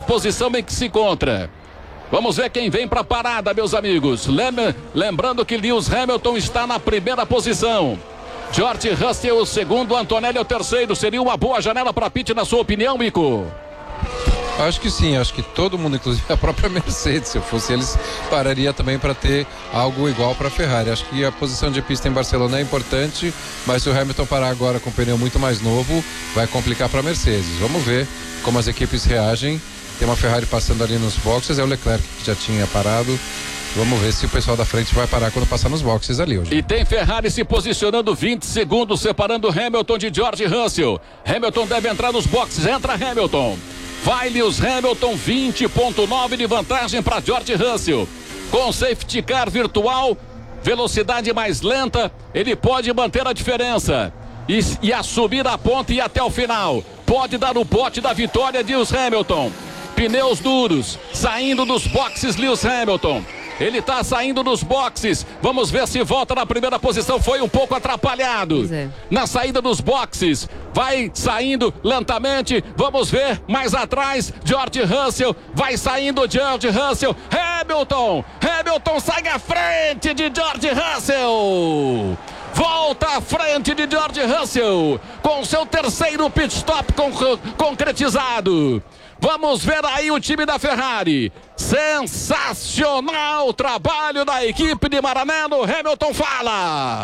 posição em que se encontra. Vamos ver quem vem para a parada, meus amigos. Lembrando que Lewis Hamilton está na primeira posição. George Russell o segundo, Antonelli o terceiro. Seria uma boa janela para pit, na sua opinião, Mico? Acho que sim, acho que todo mundo, inclusive a própria Mercedes, se eu fosse eles, pararia também para ter algo igual para a Ferrari. Acho que a posição de pista em Barcelona é importante, mas se o Hamilton parar agora com um pneu muito mais novo, vai complicar para a Mercedes. Vamos ver como as equipes reagem. Tem uma Ferrari passando ali nos boxes, é o Leclerc que já tinha parado. Vamos ver se o pessoal da frente vai parar quando passar nos boxes ali hoje. E tem Ferrari se posicionando 20 segundos, separando Hamilton de George Russell. Hamilton deve entrar nos boxes, entra Hamilton. Vai Lewis Hamilton, 20,9 de vantagem para George Russell. Com safety car virtual, velocidade mais lenta, ele pode manter a diferença e assumir a ponta e ir até o final. Pode dar o bote da vitória de Lewis Hamilton. Pneus duros, saindo dos boxes Lewis Hamilton. Ele está saindo dos boxes. Vamos ver se volta na primeira posição. Foi um pouco atrapalhado na saída dos boxes. Vai saindo lentamente. Vamos ver mais atrás. George Russell. Vai saindo George Russell. Hamilton sai à frente de George Russell. Volta à frente de George Russell. Com seu terceiro pit stop concretizado. Vamos ver aí o time da Ferrari. Sensacional trabalho da equipe de Maranello. Hamilton fala.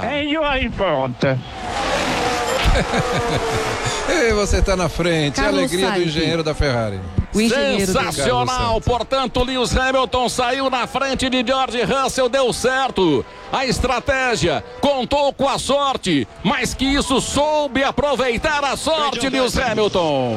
E você está na frente. Carlos a alegria Sainz, do engenheiro da Ferrari. Sensacional, portanto, Lewis Hamilton saiu na frente de George Russell, deu certo. A estratégia contou com a sorte, mais que isso, soube aproveitar a sorte, Lewis Hamilton.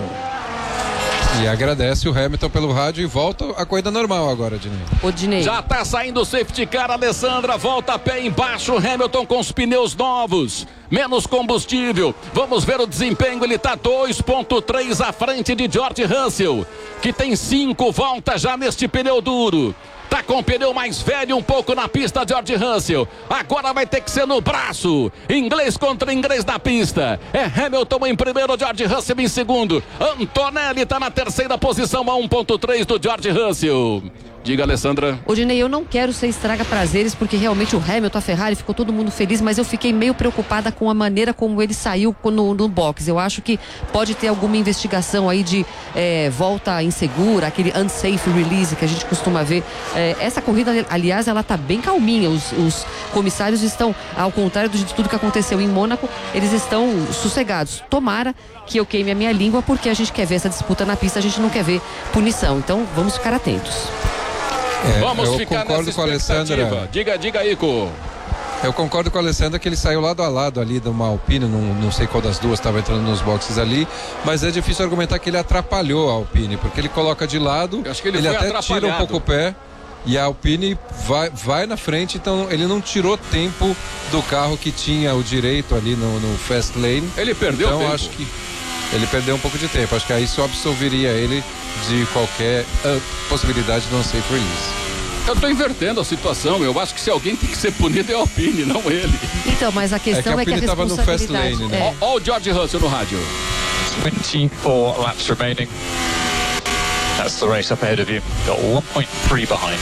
E agradece o Hamilton pelo rádio e volta a corrida normal agora, Dinei. Já está saindo o safety car, Alessandra, volta a pé embaixo, Hamilton com os pneus novos, menos combustível. Vamos ver o desempenho, ele está 2,3 à frente de George Russell, que tem 5 voltas já neste pneu duro. Tá com o pneu mais velho um pouco na pista, George Russell. Agora vai ter que ser no braço. Inglês contra inglês na pista. É Hamilton em primeiro, George Russell em segundo. Antonelli tá na terceira posição, a 1,3 do George Russell. Diga, Alessandra. Dinei, eu não quero ser estraga prazeres, porque realmente o Hamilton, a Ferrari, ficou todo mundo feliz, mas eu fiquei meio preocupada com a maneira como ele saiu no box. Eu acho que pode ter alguma investigação aí de volta insegura, aquele unsafe release que a gente costuma ver. Essa corrida, aliás, ela tá bem calminha. Os comissários estão, ao contrário de tudo que aconteceu em Mônaco, eles estão sossegados. Tomara que eu queime a minha língua, porque a gente quer ver essa disputa na pista, a gente não quer ver punição. Então, vamos ficar atentos. Vamos eu ficar concordo nessa com a Alessandra. Diga, Ico. Eu concordo com a Alessandra que ele saiu lado a lado ali de uma Alpine, não sei qual das duas estava entrando nos boxes ali, mas é difícil argumentar que ele atrapalhou a Alpine, porque ele coloca de lado, eu acho que ele ele foi até tira um pouco o pé, e a Alpine vai na frente, então ele não tirou tempo do carro que tinha o direito ali no fast lane. Ele perdeu tempo. Então acho que ele perdeu um pouco de tempo, acho que aí isso absolveria ele de qualquer possibilidade de não ser release. Eu tô invertendo a situação, eu acho que se alguém tem que ser punido é a Alpine, não ele. Então, mas a questão é que a responsabilidade... no fast lane, né? Olha o George Russell no rádio. 24 laps remaining. That's the race up ahead of you. Got 1.3 behind.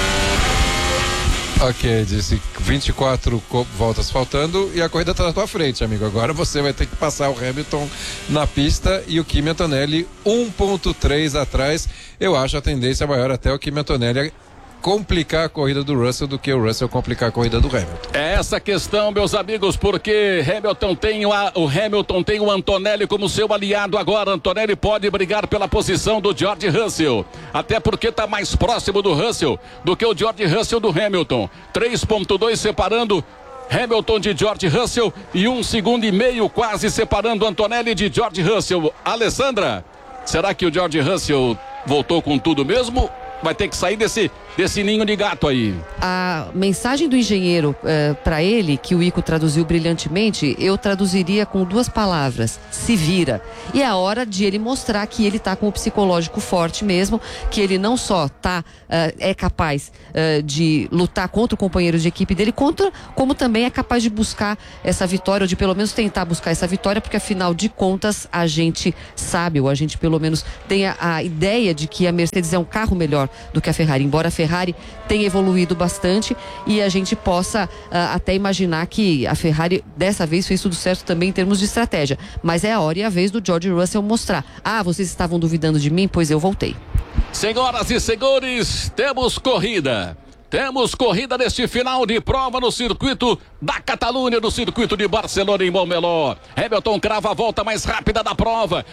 Ok, disse 24 voltas faltando e a corrida está na tua frente, amigo. Agora você vai ter que passar o Hamilton na pista e o Kimi Antonelli 1.3 atrás. Eu acho a tendência maior até o Kimi Antonelli complicar a corrida do Russell do que o Russell complicar a corrida do Hamilton. É essa questão, meus amigos, porque o Hamilton tem o Antonelli como seu aliado agora. Antonelli pode brigar pela posição do George Russell, até porque está mais próximo do Russell do que o George Russell do Hamilton. 3,2 separando Hamilton de George Russell e 1,5 segundos quase separando Antonelli de George Russell. Alessandra, será que o George Russell voltou com tudo mesmo? vai ter que sair desse ninho de gato aí. A mensagem do engenheiro para ele, que o Ico traduziu brilhantemente, eu traduziria com 2 palavras: se vira. E é a hora de ele mostrar que ele tá com o psicológico forte mesmo, que ele não só é capaz de lutar contra o companheiro de equipe dele, como também é capaz de buscar essa vitória, ou de pelo menos tentar buscar essa vitória, porque afinal de contas a gente sabe, ou a gente pelo menos tem a ideia de que a Mercedes é um carro melhor do que a Ferrari, embora a Ferrari tenha evoluído bastante e a gente possa até imaginar que a Ferrari dessa vez fez tudo certo também em termos de estratégia, mas é a hora e a vez do George Russell mostrar: vocês estavam duvidando de mim? Pois eu voltei. Senhoras e senhores, temos corrida. Temos corrida neste final de prova no circuito da Catalunha, no circuito de Barcelona em Montmeló. Hamilton crava a volta mais rápida da prova,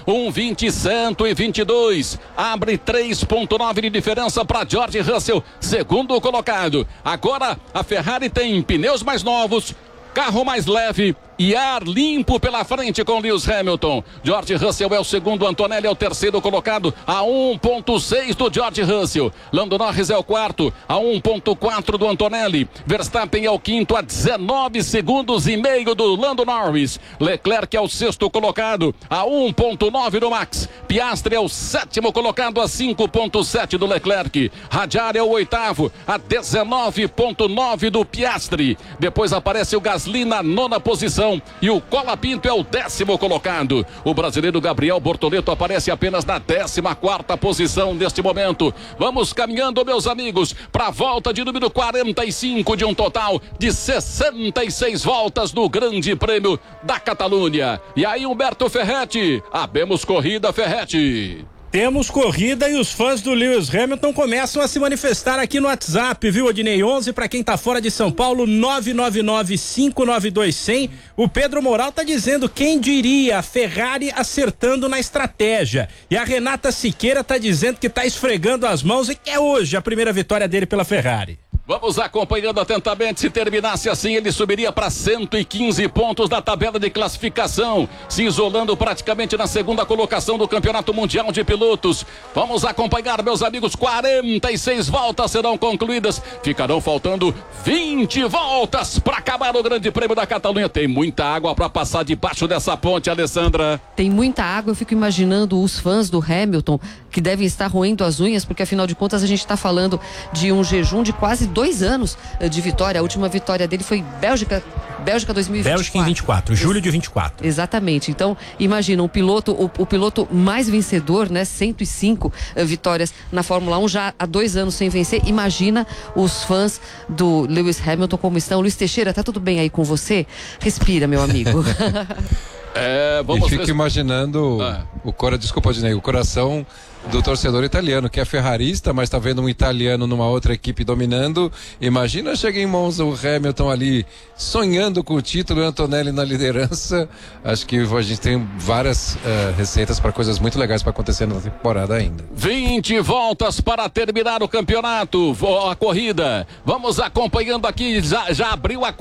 1:20.122. Abre 3,9 de diferença para George Russell, segundo colocado. Agora a Ferrari tem pneus mais novos, carro mais leve e ar limpo pela frente com Lewis Hamilton. George Russell é o segundo, Antonelli é o terceiro colocado, a 1,6 do George Russell. Lando Norris é o quarto, a 1,4 do Antonelli. Verstappen é o quinto, a 19 segundos e meio do Lando Norris. Leclerc é o sexto colocado, a 1,9 do Max. Piastri é o sétimo colocado, a 5,7 do Leclerc. Hadjar é o oitavo, a 19,9 do Piastri. Depois aparece o Gasly na nona posição e o Colapinto é o 10º colocado. O brasileiro Gabriel Bortoleto aparece apenas na 14ª posição neste momento. Vamos caminhando, meus amigos, para a volta de número 45 de um total de 66 voltas no Grande Prêmio da Catalunha. E aí, Humberto Ferretti, habemos corrida, Ferretti. Temos corrida e os fãs do Lewis Hamilton começam a se manifestar aqui no WhatsApp, viu, Odinei? 11 para quem tá fora de São Paulo, 999-592-100. O Pedro Moral tá dizendo: quem diria, a Ferrari acertando na estratégia. E a Renata Siqueira tá dizendo que tá esfregando as mãos e que é hoje a primeira vitória dele pela Ferrari. Vamos acompanhando atentamente. Se terminasse assim, ele subiria para 115 pontos da tabela de classificação, se isolando praticamente na segunda colocação do Campeonato Mundial de Pilotos. Vamos acompanhar, meus amigos. 46 voltas serão concluídas. Ficarão faltando 20 voltas para acabar o Grande Prêmio da Catalunha. Tem muita água para passar debaixo dessa ponte, Alessandra. Tem muita água. Eu fico imaginando os fãs do Hamilton, que devem estar roendo as unhas, porque afinal de contas a gente está falando de um jejum de quase 2 anos de vitória. A última vitória dele foi Bélgica 2024. Bélgica em 24, julho de 24. Exatamente. Então, imagina, o piloto mais vencedor, né? 105 vitórias na Fórmula 1, já há 2 anos sem vencer. Imagina os fãs do Lewis Hamilton como estão. Luiz Teixeira, tá tudo bem aí com você? Respira, meu amigo. Vamos. E fico imaginando o coração do torcedor italiano, que é ferrarista, mas está vendo um italiano numa outra equipe dominando. Imagina, chega em Monza o Hamilton ali sonhando com o título, o Antonelli na liderança. Acho que a gente tem várias receitas para coisas muito legais para acontecer na temporada ainda. 20 voltas para terminar o campeonato, a corrida. Vamos acompanhando aqui, já abriu a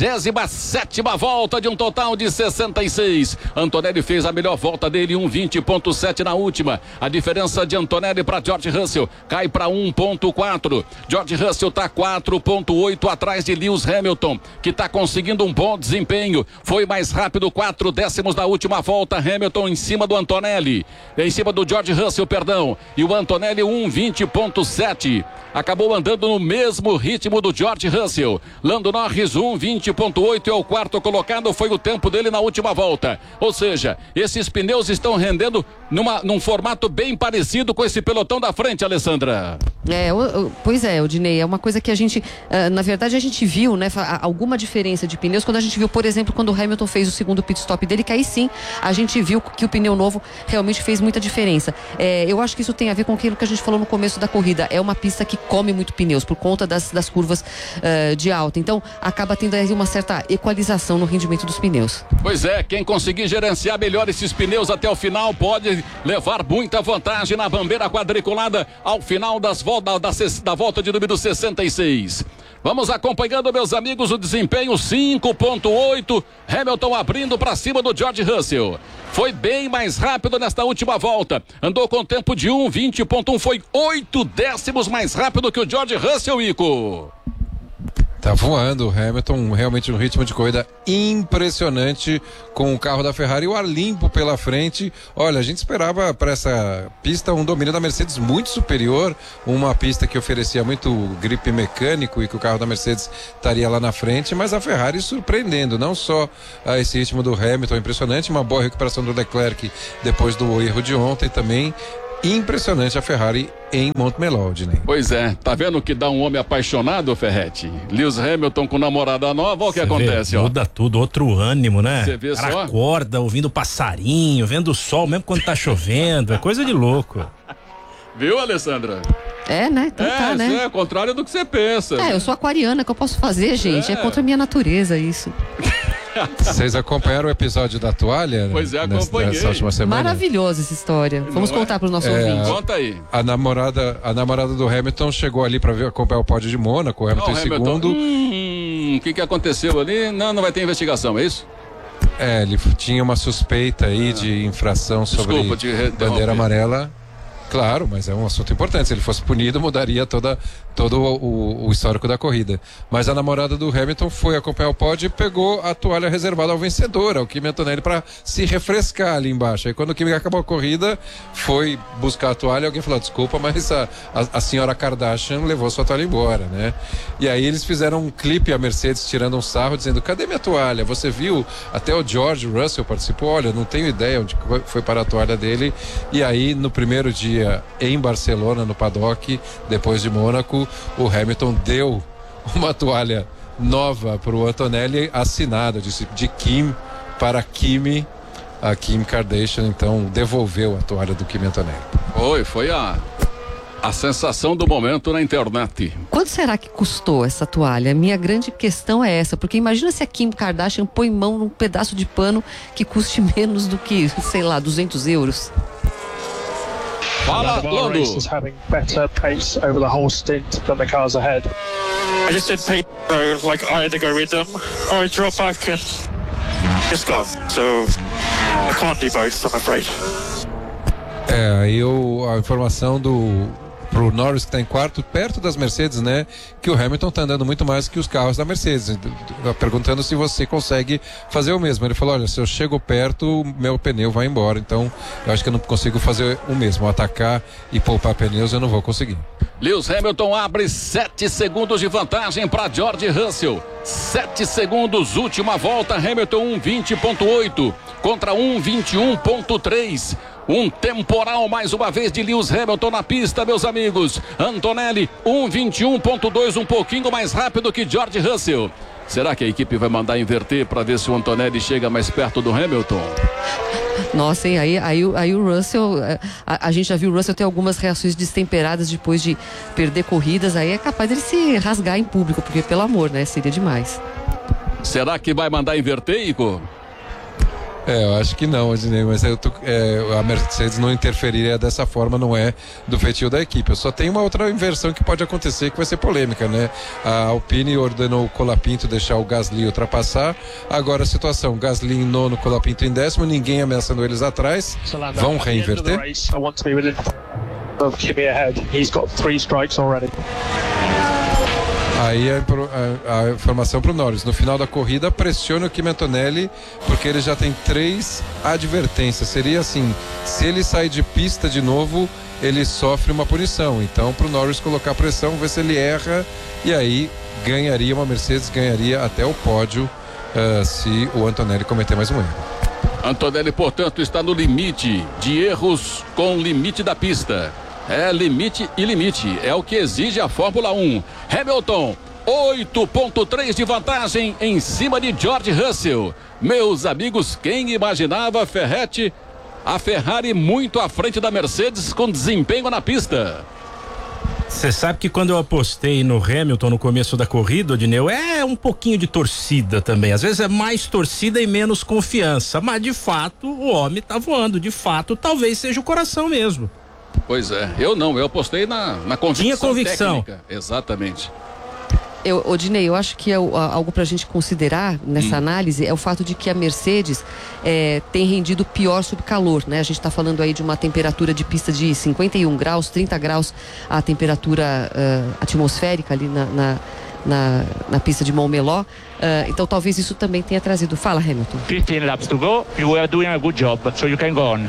47ª volta de um total de 66. Antonelli fez a melhor volta dele, 1:20.7 na última. A diferença de Antonelli para George Russell cai para 1,4. George Russell está 4,8 atrás de Lewis Hamilton, que está conseguindo um bom desempenho. Foi mais rápido, 4 décimos da última volta. Hamilton em cima do Antonelli, em cima do George Russell, perdão. E o Antonelli 1:20.7. Acabou andando no mesmo ritmo do George Russell. Lando Norris 1:20.8 é o quarto colocado, foi o tempo dele na última volta. Ou seja, esses pneus estão rendendo num formato bem parecido com esse pelotão da frente, Alessandra. Pois é, Odinei, é uma coisa que a gente, na verdade a gente viu, né, alguma diferença de pneus quando a gente viu, por exemplo, quando o Hamilton fez o segundo pit stop dele, que aí sim a gente viu que o pneu novo realmente fez muita diferença. Eu acho que isso tem a ver com aquilo que a gente falou no começo da corrida. É uma pista que come muito pneus por conta das curvas de alta, então acaba tendo aí uma certa equalização no rendimento dos pneus. Pois é, quem conseguir gerenciar melhor esses pneus até o final pode levar muita vantagem na bandeira quadriculada ao final da volta de número 66. Vamos acompanhando, meus amigos, o desempenho 5,8. Hamilton abrindo para cima do George Russell. foi bem mais rápido nesta última volta. Andou com tempo de 1:20.1, foi 8 décimos mais rápido que o George Russell, Ico. Tá voando o Hamilton, realmente um ritmo de corrida impressionante com o carro da Ferrari e o ar limpo pela frente. Olha, a gente esperava para essa pista um domínio da Mercedes muito superior, uma pista que oferecia muito grip mecânico e que o carro da Mercedes estaria lá na frente, mas a Ferrari surpreendendo, não só esse ritmo do Hamilton impressionante, uma boa recuperação do Leclerc depois do erro de ontem também. Impressionante a Ferrari em Montmeló, Odinei. Pois é, tá vendo que dá um homem apaixonado, Ferretti? Lewis Hamilton com namorada nova, olha o que acontece, ó. Muda tudo, outro ânimo, né? Você vê só? Acorda ouvindo passarinho, vendo o sol, mesmo quando tá chovendo, é coisa de louco. Viu, Alessandra? É, né? Então tá, né? É contrário do que você pensa. Eu sou aquariana, que eu posso fazer, gente? É contra a minha natureza isso. Vocês acompanharam o episódio da toalha? Pois é, acompanhei. Nessa última semana? Maravilhosa essa história. Vamos contar para os nossos ouvintes. Conta aí. A namorada do Hamilton chegou ali para acompanhar o pódio de Mônaco, o Hamilton em segundo. O que aconteceu ali? Não vai ter investigação, é isso? Ele tinha uma suspeita aí de infração sobre bandeira amarela. Claro, mas é um assunto importante. Se ele fosse punido, mudaria todo o histórico da corrida. Mas a namorada do Hamilton foi acompanhar o pódio e pegou a toalha reservada ao vencedor, ao Kimi Antonelli, para se refrescar ali embaixo. Aí quando o Kimi acabou a corrida, foi buscar a toalha e alguém falou, desculpa, mas a senhora Kardashian levou sua toalha embora, né? E aí eles fizeram um clipe, a Mercedes tirando um sarro, dizendo, cadê minha toalha? Você viu? Até o George Russell participou. Olha, não tenho ideia onde foi para a toalha dele. E aí, no primeiro dia em Barcelona, no paddock, depois de Mônaco, o Hamilton deu uma toalha nova para o Antonelli, assinada de Kim para Kimi. A Kim Kardashian então devolveu a toalha do Kimi Antonelli. Foi a sensação do momento na internet. Quanto será que custou essa toalha? Minha grande questão é essa, porque imagina se a Kim Kardashian põe mão num pedaço de pano que custe menos do que, sei lá, 200 euros. Fala, Lando. Is having better pace over the whole stint than the cars ahead. I just didn't think like I had to go with them or I drop back and just go. So I can't do both, I'm afraid. Aí a informação pro Norris, que está em quarto, perto das Mercedes, né? Que o Hamilton está andando muito mais que os carros da Mercedes. Perguntando se você consegue fazer o mesmo. Ele falou, olha, se eu chego perto, meu pneu vai embora. Então, eu acho que eu não consigo fazer o mesmo. Atacar e poupar pneus, eu não vou conseguir. Lewis Hamilton abre 7 segundos de vantagem para George Russell. 7 segundos, última volta, Hamilton 1:20.8 contra 1:21.3. Um temporal mais uma vez de Lewis Hamilton na pista, meus amigos. Antonelli 1:21.2, um pouquinho mais rápido que George Russell. Será que a equipe vai mandar inverter para ver se o Antonelli chega mais perto do Hamilton? Nossa, hein? Aí o Russell, a gente já viu o Russell ter algumas reações destemperadas depois de perder corridas, aí é capaz dele se rasgar em público, porque pelo amor, né? Seria demais. Será que vai mandar inverter, Ico? Eu acho que não, Odinei, mas a Mercedes não interferiria dessa forma, não é do feitio da equipe. Eu só tenho uma outra inversão que pode acontecer, que vai ser polêmica, né? A Alpine ordenou o Colapinto deixar o Gasly ultrapassar. Agora a situação, Gasly em nono, Colapinto em décimo, ninguém ameaçando eles atrás. Vão reinverter? Aí a informação para o Norris, no final da corrida, pressiona o Kimi Antonelli, porque ele já tem 3 advertências. Seria assim, se ele sair de pista de novo, ele sofre uma punição. Então, para o Norris colocar pressão, ver se ele erra, e aí ganharia uma Mercedes, ganharia até o pódio, se o Antonelli cometer mais um erro. Antonelli, portanto, está no limite de erros com limite da pista. É limite e limite, é o que exige a Fórmula 1. Hamilton, 8.3 de vantagem em cima de George Russell. Meus amigos, quem imaginava, Ferretti, a Ferrari muito à frente da Mercedes com desempenho na pista? Você sabe que quando eu apostei no Hamilton no começo da corrida, Odineu, é um pouquinho de torcida também. Às vezes é mais torcida e menos confiança, mas de fato o homem tá voando. De fato, talvez seja o coração mesmo. Pois é, eu apostei na convicção. Tinha convicção. Técnica. Exatamente. Odinei, eu acho que algo para a gente considerar nessa análise é o fato de que a Mercedes tem rendido pior sob calor, né? A gente está falando aí de uma temperatura de pista de 51 graus, 30 graus a temperatura atmosférica ali na pista de Montmeló. Então talvez isso também tenha trazido. Fala, Hamilton. 15 laps to go, you are doing a good job, so you can go on.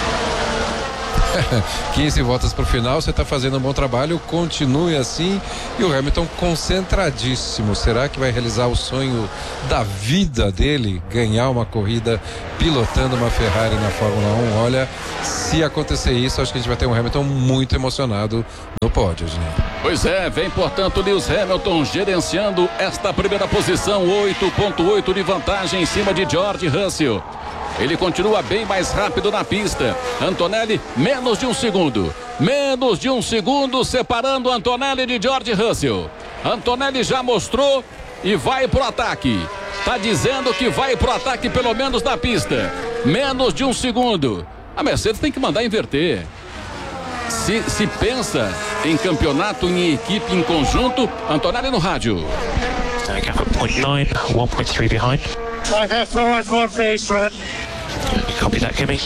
15 voltas para o final, você está fazendo um bom trabalho, continue assim. E o Hamilton concentradíssimo. Será que vai realizar o sonho da vida dele? Ganhar uma corrida pilotando uma Ferrari na Fórmula 1? Olha, se acontecer isso, acho que a gente vai ter um Hamilton muito emocionado no pódio, gente. Pois é, vem portanto Lewis Hamilton gerenciando esta primeira posição, 8,8 de vantagem em cima de George Russell. Ele continua bem mais rápido na pista. Antonelli, menos de um segundo. Menos de um segundo separando Antonelli de George Russell. Antonelli já mostrou e vai pro ataque. Tá dizendo que vai pro ataque pelo menos na pista. Menos de um segundo. A Mercedes tem que mandar inverter. Se pensa em campeonato, em equipe, em conjunto, Antonelli no rádio. I got 0.9, 1.3 behind. I have one face run. Copy that, Kimi.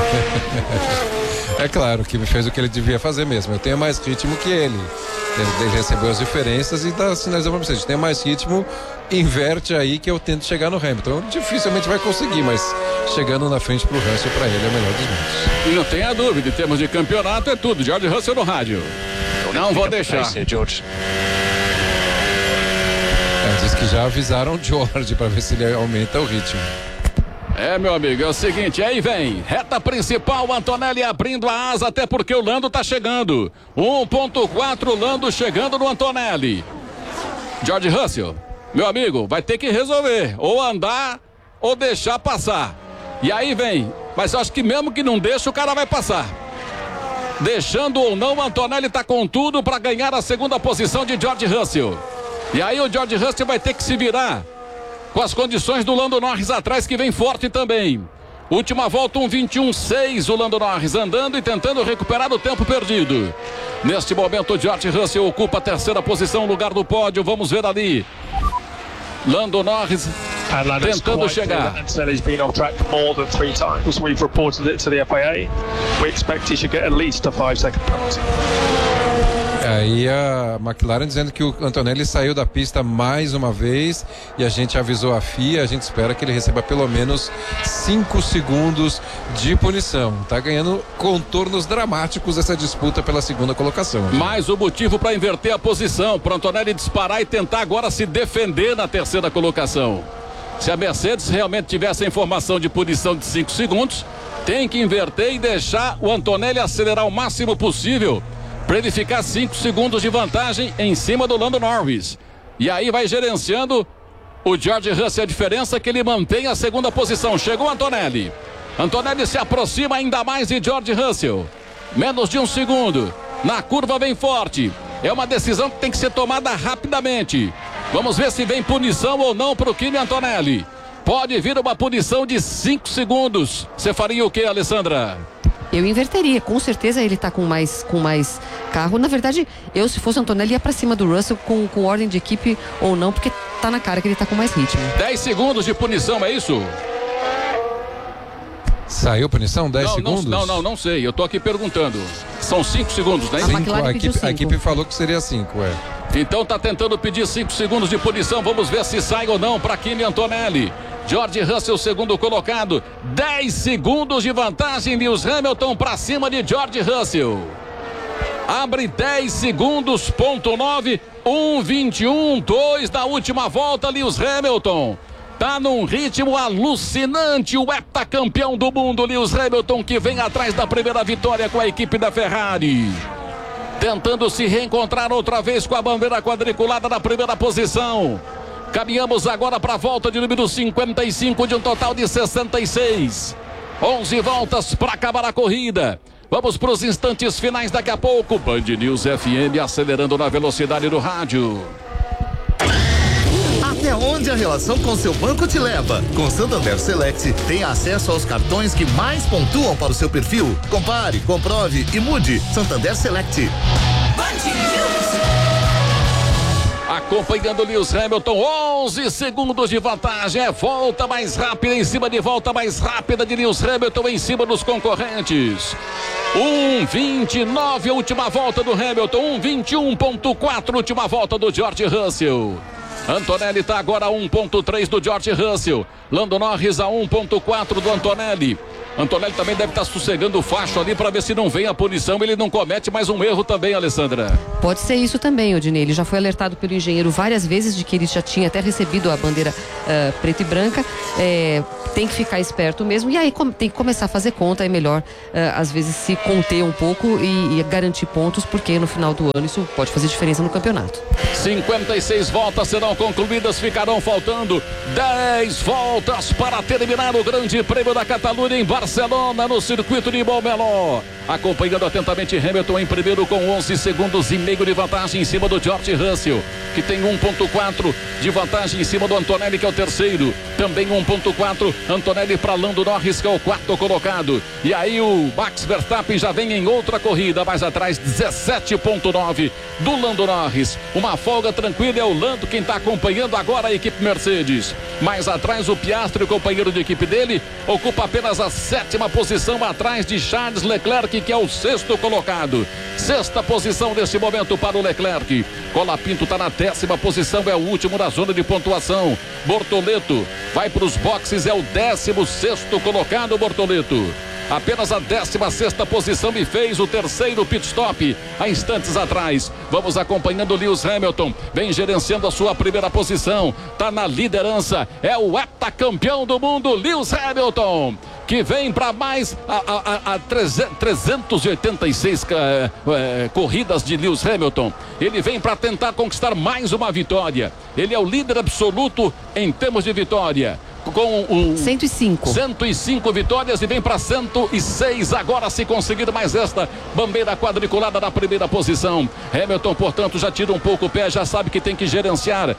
É claro que fez o que ele devia fazer mesmo. Eu tenho mais ritmo que ele. Ele recebeu as diferenças e dá sinalização para vocês. Tem mais ritmo, inverte aí que eu tento chegar no Hamilton. Dificilmente vai conseguir, mas chegando na frente pro Russell, para ele é o melhor dos mundos. E não tenha dúvida, em termos de campeonato é tudo. George Russell no rádio. Não vou deixar. Diz que já avisaram o George para ver se ele aumenta o ritmo. Meu amigo, é o seguinte, aí vem, reta principal, Antonelli abrindo a asa, até porque o Lando tá chegando. 1.4, Lando chegando no Antonelli. George Russell, meu amigo, vai ter que resolver, ou andar, ou deixar passar. E aí vem, mas eu acho que mesmo que não deixe, o cara vai passar. Deixando ou não, o Antonelli tá com tudo para ganhar a segunda posição de George Russell. E aí o George Russell vai ter que se virar com as condições do Lando Norris atrás, que vem forte também. Última volta, 1:21.6, o Lando Norris andando e tentando recuperar o tempo perdido. Neste momento, o George Russell ocupa a terceira posição, lugar do pódio. Vamos ver ali. Lando Norris tentando chegar. Antonelli's been off track more than 3 times. We've reported it to the FIA. We expect he should get at least a 5-second penalty. Aí a McLaren dizendo que o Antonelli saiu da pista mais uma vez e a gente avisou a FIA, a gente espera que ele receba pelo menos 5 segundos de punição. Tá ganhando contornos dramáticos essa disputa pela segunda colocação. Mais um motivo para inverter a posição, para Antonelli disparar e tentar agora se defender na terceira colocação. Se a Mercedes realmente tivesse a informação de punição de 5 segundos, tem que inverter e deixar o Antonelli acelerar o máximo possível para ele ficar 5 segundos de vantagem em cima do Lando Norris. E aí vai gerenciando o George Russell. A diferença é que ele mantém a segunda posição. Chegou Antonelli. Antonelli se aproxima ainda mais de George Russell. Menos de um segundo. Na curva vem forte. É uma decisão que tem que ser tomada rapidamente. Vamos ver se vem punição ou não para o Kimi Antonelli. Pode vir uma punição de 5 segundos. Você faria o que, Alessandra? Eu inverteria, com certeza ele tá com mais carro. Na verdade, eu, se fosse o Antonelli, ia pra cima do Russell com ordem de equipe ou não, porque tá na cara que ele tá com mais ritmo. 10 segundos de punição, é isso? Saiu punição? 10 segundos? Não sei, eu tô aqui perguntando. São 5 segundos, né? A equipe falou que seria 5, Então tá tentando pedir 5 segundos de punição. Vamos ver se sai ou não para Kimi Antonelli. George Russell, segundo colocado. 10 segundos de vantagem. Lewis Hamilton para cima de George Russell. Abre 10 segundos, ponto 9. 1:21.2 da última volta. Lewis Hamilton tá num ritmo alucinante. O heptacampeão do mundo, Lewis Hamilton, que vem atrás da primeira vitória com a equipe da Ferrari. Tentando se reencontrar outra vez com a bandeira quadriculada na primeira posição. Caminhamos agora para a volta de número 55 de um total de 66. 11 voltas para acabar a corrida. Vamos para os instantes finais daqui a pouco. Band News FM acelerando na velocidade do rádio. Até onde a relação com seu banco te leva? Com Santander Select, tenha acesso aos cartões que mais pontuam para o seu perfil. Compare, comprove e mude. Santander Select. A acompanhando Lewis Hamilton, 11 segundos de vantagem, volta mais rápida em cima de volta mais rápida de Lewis Hamilton em cima dos concorrentes. 1:29 a última volta do Hamilton, 1:21.4 última volta do George Russell. Antonelli está agora a 1.3 do George Russell. Lando Norris a 1.4 do Antonelli. Antonelli também deve estar sossegando o facho ali para ver se não vem a punição, ele não comete mais um erro também, Alessandra. Pode ser isso também, Odinei. Ele já foi alertado pelo engenheiro várias vezes de que ele já tinha até recebido a bandeira preta e branca. Tem que ficar esperto mesmo. E aí tem que começar a fazer conta. É melhor, às vezes, se conter um pouco e garantir pontos, porque no final do ano isso pode fazer diferença no campeonato. 56 voltas serão concluídas, ficarão faltando 10 voltas para terminar o Grande Prêmio da Catalunha em Barcelona, no circuito de Montmeló. Acompanhando atentamente Hamilton em primeiro com 11 segundos e meio de vantagem em cima do George Russell, que tem 1.4 de vantagem em cima do Antonelli, que é o terceiro. Também 1.4 Antonelli para Lando Norris, que é o quarto colocado. E aí o Max Verstappen já vem em outra corrida, mais atrás, 17.9 do Lando Norris. Uma folga tranquila, é o Lando quem está acompanhando agora a equipe Mercedes. Mais atrás o Piastri, o companheiro de equipe dele, ocupa apenas a 7ª posição atrás de Charles Leclerc, que é o 6º colocado. 6ª posição nesse momento para o Leclerc. Colapinto está na 10ª posição, é o último da zona de pontuação. Bortoleto vai para os boxes, é o 16º colocado, Bortoleto. Apenas a 16ª posição e fez o terceiro pit stop há instantes atrás. Vamos acompanhando Lewis Hamilton, vem gerenciando a sua primeira posição, tá na liderança, é o heptacampeão do mundo, Lewis Hamilton, que vem para mais a 386 corridas de Lewis Hamilton. Ele vem para tentar conquistar mais uma vitória. Ele é o líder absoluto em termos de vitória, com 105 vitórias, e vem para 106 agora, se conseguir mais esta bandeira quadriculada na primeira posição. Hamilton, portanto, já tira um pouco o pé, já sabe que tem que gerenciar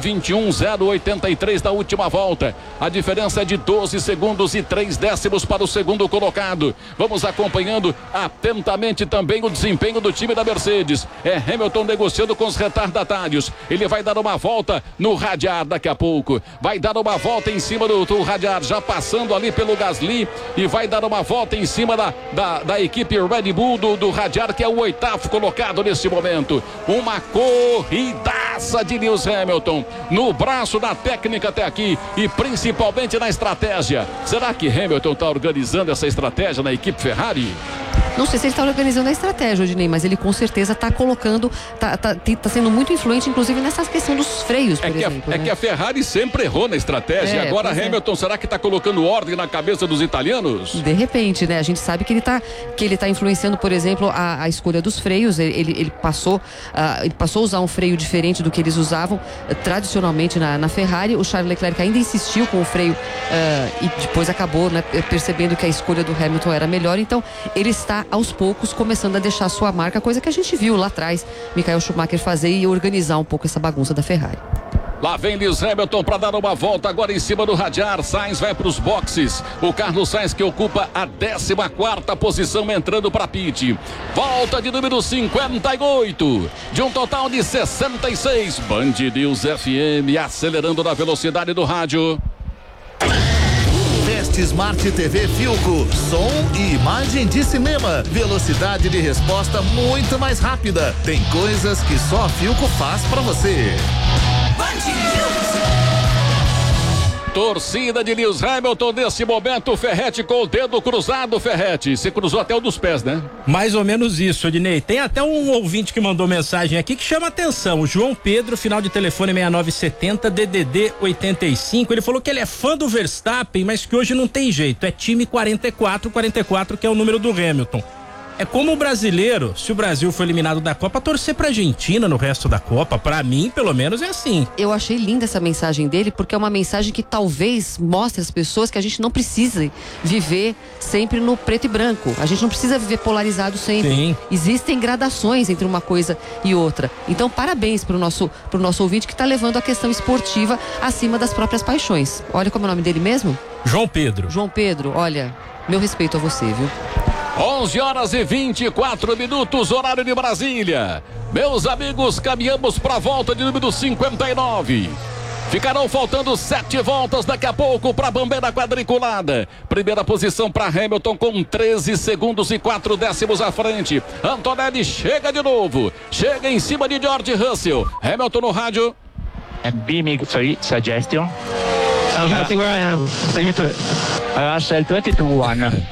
1:21.083 da última volta. A diferença é de 12 segundos e 3 décimos para o segundo colocado. Vamos acompanhando atentamente também o desempenho do time da Mercedes. É Hamilton negociando com os retardatários. Ele vai dar uma volta no radiar daqui a pouco, vai dar uma volta em cima do radiar, já passando ali pelo Gasly, e vai dar uma volta em cima da equipe Red Bull do radiar, que é o 8º colocado nesse momento. Uma corridaça de Lewis Hamilton, no braço, na técnica até aqui, e principalmente na estratégia. Será que Hamilton está organizando essa estratégia na equipe Ferrari? Não sei se ele está organizando a estratégia, Odinei, mas ele com certeza está colocando, tá sendo muito influente, inclusive nessa questão dos freios, por exemplo. É que a Ferrari sempre errou na estratégia, e agora Hamilton, será que está colocando ordem na cabeça dos italianos? De repente, né? A gente sabe que ele tá influenciando, por exemplo, a escolha dos freios. Ele passou a usar um freio diferente do que eles usavam tradicionalmente na Ferrari. O Charles Leclerc ainda insistiu com o freio e depois acabou, né, percebendo que a escolha do Hamilton era melhor. Então, ele está aos poucos começando a deixar a sua marca, coisa que a gente viu lá atrás Michael Schumacher fazer e organizar um pouco essa bagunça da Ferrari. Lá vem Lewis Hamilton para dar uma volta agora em cima do radiar. Sainz vai para os boxes. O Carlos Sainz, que ocupa a 14ª posição, entrando para pit. Volta de número 58, de um total de 66. Band News FM, acelerando na velocidade do rádio. Teste Smart TV Philco, som e imagem de cinema, velocidade de resposta muito mais rápida. Tem coisas que só a Philco faz pra você. Torcida de Lewis Hamilton nesse momento. Ferretti com o dedo cruzado. Ferretti, você cruzou até o dos pés, né? Mais ou menos isso, Odinei. Tem até um ouvinte que mandou mensagem aqui que chama atenção. O João Pedro, final de telefone 6970, DDD 85. Ele falou que ele é fã do Verstappen, mas que hoje não tem jeito. É time 44, que é o número do Hamilton. É como o brasileiro, se o Brasil for eliminado da Copa, torcer pra Argentina no resto da Copa. Pra mim, pelo menos, é assim. Eu achei linda essa mensagem dele, porque é uma mensagem que talvez mostre às pessoas que a gente não precisa viver sempre no preto e branco. A gente não precisa viver polarizado sempre. Sim. Existem gradações entre uma coisa e outra. Então, parabéns pro nosso ouvinte que tá levando a questão esportiva acima das próprias paixões. Olha como é o nome dele mesmo? João Pedro. João Pedro, olha, meu respeito a você, viu? 11 horas e 24 minutos, horário de Brasília. Meus amigos, caminhamos para a volta de número 59. Ficarão faltando 7 voltas daqui a pouco para a bandeira quadriculada. Primeira posição para Hamilton com 13 segundos e 4 décimos à frente. Antonelli chega de novo. Chega em cima de George Russell. Hamilton no rádio. And beaming suggestion. I'm happy where I am. Russell 22-1.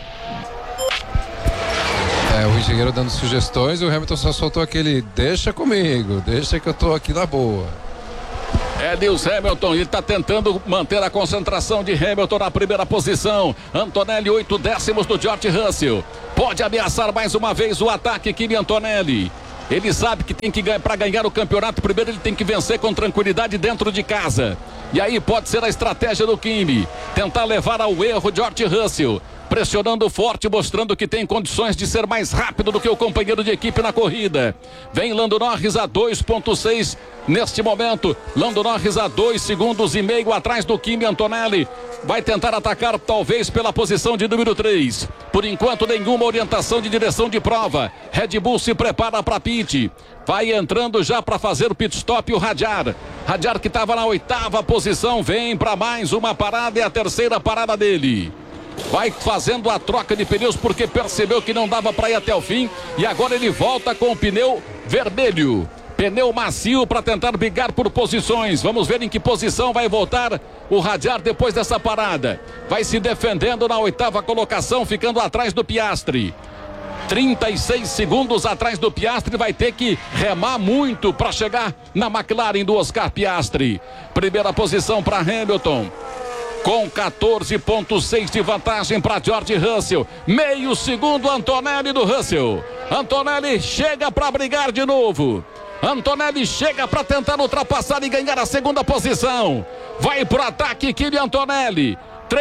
O engenheiro dando sugestões, o Hamilton só soltou aquele: deixa comigo, deixa que eu tô aqui na boa. Lewis Hamilton, ele está tentando manter a concentração de Hamilton na primeira posição. Antonelli, 8 décimos do George Russell. Pode ameaçar mais uma vez o ataque, Kimi Antonelli. Ele sabe que tem que ganhar, para ganhar o campeonato, primeiro ele tem que vencer com tranquilidade dentro de casa. E aí pode ser a estratégia do Kimi, tentar levar ao erro George Russell, pressionando forte, mostrando que tem condições de ser mais rápido do que o companheiro de equipe na corrida. Vem Lando Norris a 2.6 neste momento. Lando Norris a 2 segundos e meio atrás do Kimi Antonelli. Vai tentar atacar talvez pela posição de número 3. Por enquanto nenhuma orientação de direção de prova. Red Bull se prepara para pit. Vai entrando já para fazer o pit stop o Hadjar. Hadjar, que estava na 8ª posição, vem para mais uma parada e a terceira parada dele. Vai fazendo a troca de pneus porque percebeu que não dava para ir até o fim. E agora ele volta com o pneu vermelho. Pneu macio para tentar brigar por posições. Vamos ver em que posição vai voltar o Hadjar depois dessa parada. Vai se defendendo na 8ª colocação, ficando atrás do Piastri. 36 segundos atrás do Piastri, vai ter que remar muito para chegar na McLaren do Oscar Piastri. Primeira posição para Hamilton, com 14.6 de vantagem para George Russell. Meio segundo Antonelli do Russell. Antonelli chega para brigar de novo. Antonelli chega para tentar ultrapassar e ganhar a segunda posição. Vai pro ataque Kimi Antonelli.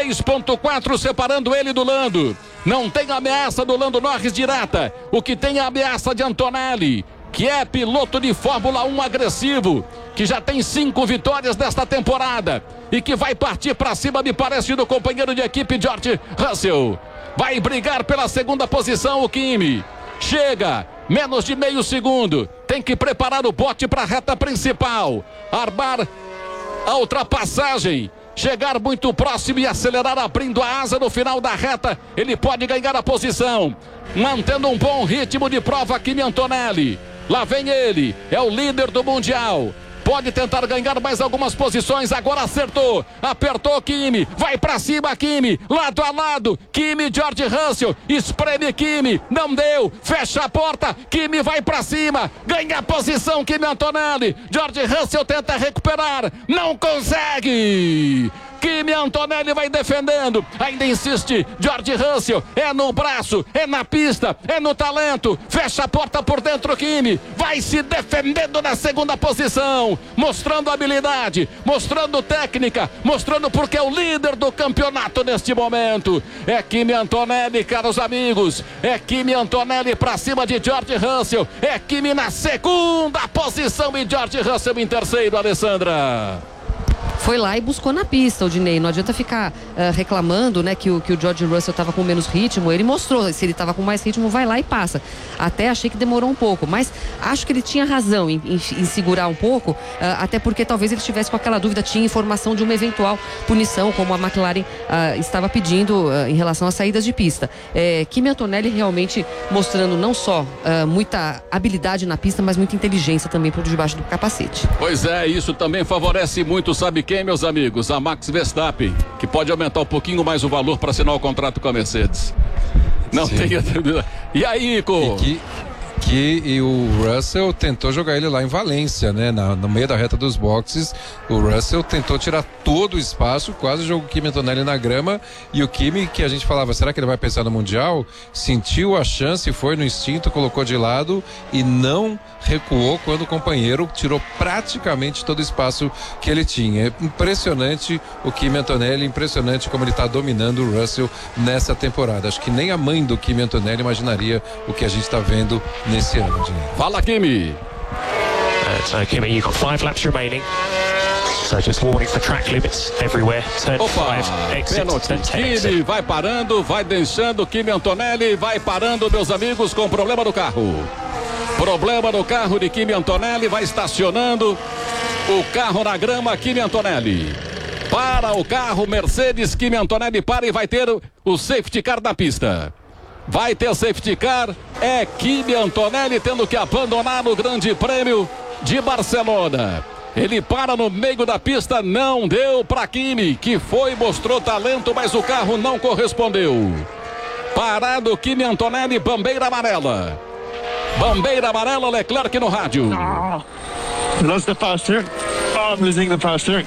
3.4 separando ele do Lando. Não tem ameaça do Lando Norris direta. O que tem é a ameaça de Antonelli, que é piloto de Fórmula 1 agressivo, que já tem 5 vitórias nesta temporada e que vai partir para cima, me parece, do companheiro de equipe George Russell. Vai brigar pela segunda posição o Kimi. Chega, menos de meio segundo. Tem que preparar o bote para a reta principal. Armar a ultrapassagem. Chegar muito próximo e acelerar, abrindo a asa no final da reta. Ele pode ganhar a posição. Mantendo um bom ritmo de prova, Kimi Antonelli. Lá vem ele, é o líder do Mundial. Pode tentar ganhar mais algumas posições. Agora acertou, apertou Kimi. Vai pra cima Kimi, lado a lado. Kimi, George Russell, espreme Kimi. Não deu, fecha a porta. Kimi vai pra cima, ganha a posição Kimi Antonelli. George Russell tenta recuperar, não consegue. Kimi Antonelli vai defendendo, ainda insiste George Russell, é no braço, é na pista, é no talento, fecha a porta por dentro Kimi, vai se defendendo na segunda posição, mostrando habilidade, mostrando técnica, mostrando porque é o líder do campeonato neste momento. É Kimi Antonelli, caros amigos, é Kimi Antonelli pra cima de George Russell, é Kimi na segunda posição e George Russell em terceiro, Alessandra. Foi lá e buscou na pista, Odinei. Não adianta ficar reclamando, né, que o George Russell estava com menos ritmo. Ele mostrou, se ele estava com mais ritmo, vai lá e passa. Até achei que demorou um pouco, mas acho que ele tinha razão em segurar um pouco, até porque talvez ele estivesse com aquela dúvida, tinha informação de uma eventual punição, como a McLaren estava pedindo em relação às saídas de pista. Kimi Antonelli realmente mostrando não só muita habilidade na pista, mas muita inteligência também por debaixo do capacete. Pois é, isso também favorece muito, sabe quem, meus amigos? A Max Verstappen, que pode aumentar um pouquinho mais o valor para assinar o contrato com a Mercedes. Não tenha dúvida. E aí, Ico? E o Russell tentou jogar ele lá em Valência, né? No meio da reta dos boxes, o Russell tentou tirar todo o espaço, quase jogou o Kimi Antonelli na grama, e o Kimi, que a gente falava, será que ele vai pensar no Mundial? Sentiu a chance, foi no instinto, colocou de lado e não recuou quando o companheiro tirou praticamente todo o espaço que ele tinha. É impressionante o Kimi Antonelli, impressionante como ele está dominando o Russell nessa temporada. Acho que nem a mãe do Kimi Antonelli imaginaria o que a gente está vendo nesse ano. Fala, Kimi. So Kimi, you've got 5 laps remaining. So just warning for track limits everywhere. Turn Opa, 5, exit, pênalti. turn 10, Kimi exit. vai parando, vai deixando. Kimi Antonelli vai parando, meus amigos, com problema no carro. Problema no carro de Kimi Antonelli, vai estacionando o carro na grama. Kimi Antonelli para o carro Mercedes. Kimi Antonelli para e vai ter o safety car da pista. Vai ter safety car. É Kimi Antonelli tendo que abandonar o Grande Prêmio de Barcelona. Ele para no meio da pista, não deu para Kimi, que mostrou talento, mas o carro não correspondeu. Parado Kimi Antonelli, bandeira amarela. Bandeira amarela, Leclerc no rádio. Lost the power steering. Oh, I'm losing the power steering.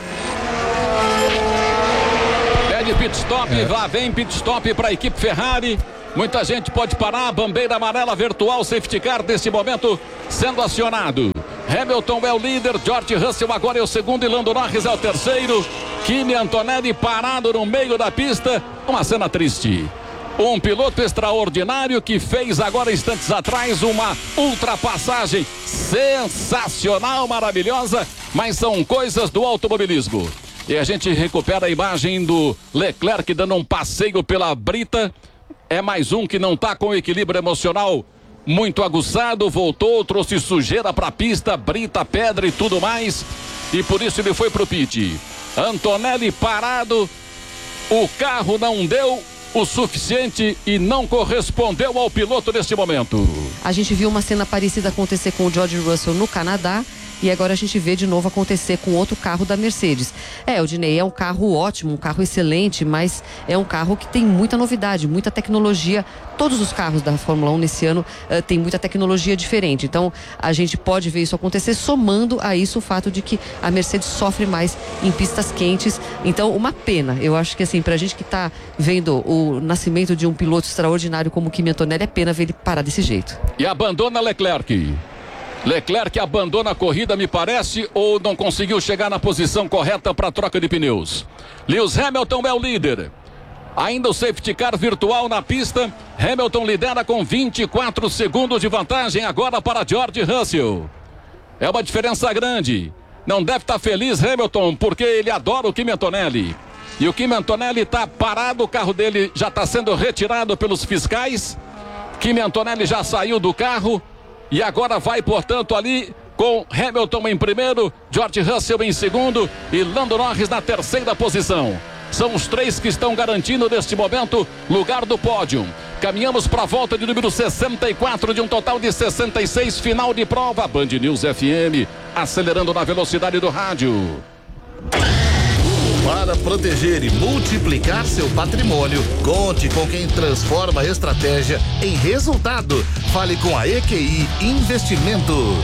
Pede pit stop, lá vem pit stop para a equipe Ferrari. Muita gente pode parar, bandeira amarela virtual, safety car nesse momento sendo acionado. Hamilton é o líder, George Russell agora é o segundo e Lando Norris é o terceiro. Kimi Antonelli parado no meio da pista, uma cena triste. Um piloto extraordinário que fez agora instantes atrás uma ultrapassagem sensacional, maravilhosa, mas são coisas do automobilismo. E a gente recupera a imagem do Leclerc dando um passeio pela brita. É mais um que não está com equilíbrio emocional muito aguçado, voltou, trouxe sujeira para a pista, brita, pedra e tudo mais, e por isso ele foi pro pit. Antonelli parado, o carro não deu o suficiente e não correspondeu ao piloto neste momento. A gente viu uma cena parecida acontecer com o George Russell no Canadá. E agora a gente vê de novo acontecer com outro carro da Mercedes. Odinei, é um carro ótimo, um carro excelente, mas é um carro que tem muita novidade, muita tecnologia. Todos os carros da Fórmula 1 nesse ano têm muita tecnologia diferente. Então a gente pode ver isso acontecer, somando a isso o fato de que a Mercedes sofre mais em pistas quentes. Então, uma pena. Eu acho que assim, pra gente que tá vendo o nascimento de um piloto extraordinário como o Kimi Antonelli, é pena ver ele parar desse jeito. E abandona Leclerc. Leclerc abandona a corrida, me parece, ou não conseguiu chegar na posição correta para a troca de pneus. Lewis Hamilton é o líder. Ainda o safety car virtual na pista. Hamilton lidera com 24 segundos de vantagem agora para George Russell. É uma diferença grande. Não deve estar feliz Hamilton, porque ele adora o Kimi Antonelli. E o Kimi Antonelli está parado, o carro dele já está sendo retirado pelos fiscais. Kimi Antonelli já saiu do carro. E agora vai, portanto, ali com Hamilton em primeiro, George Russell em segundo e Lando Norris na terceira posição. São os três que estão garantindo neste momento lugar do pódio. Caminhamos para a volta de número 64 de um total de 66, final de prova. Band News FM, acelerando na velocidade do rádio. Para proteger e multiplicar seu patrimônio, conte com quem transforma a estratégia em resultado. Fale com a EQI Investimentos.